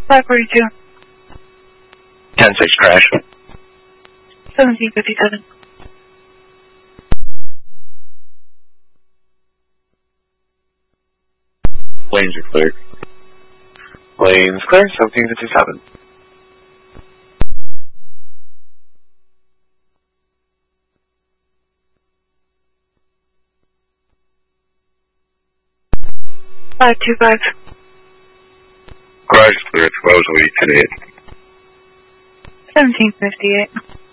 542. 10-6 crash. 1757. Lanes are clear. Lanes clear, 1757. Five two five. Garage is clear, it's Roseway, 10-8. 1758.